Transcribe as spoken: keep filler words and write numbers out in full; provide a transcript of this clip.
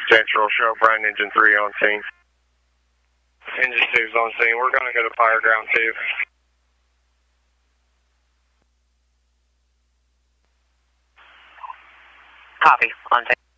Central, show Brian Engine three on scene. Engine two's on scene. We're going to go to fire ground two. Copy, on scene.